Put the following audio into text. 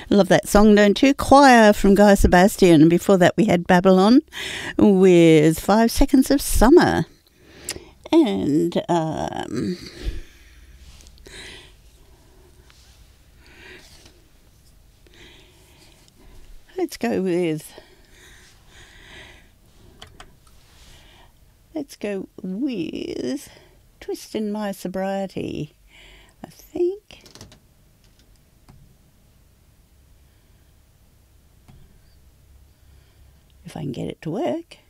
Love that song, don't you? Choir from Guy Sebastian. And before that we had Babylon with 5 Seconds of Summer. And let's go with Twist in My Sobriety, I think. If I can get it to work.